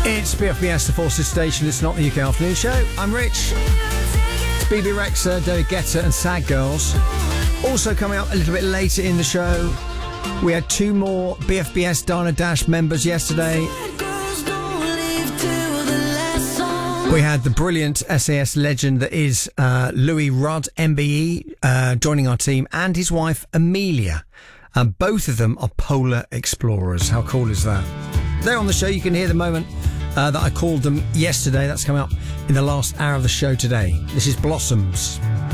It's BFBS, the Forces Station. It's not the UK Afternoon Show. I'm Rich. It's BB Rexa, David Guetta and Sad Girls. Also coming up a little bit later in the show, we had two more BFBS Dana Dash members yesterday. We had the brilliant SAS legend that is Louis Rudd, MBE, joining our team, and his wife Amelia. Both of them are polar explorers. How cool is that? They're on the show. You can hear the moment that I called them yesterday. That's coming up in the last hour of the show today. This is Blossoms.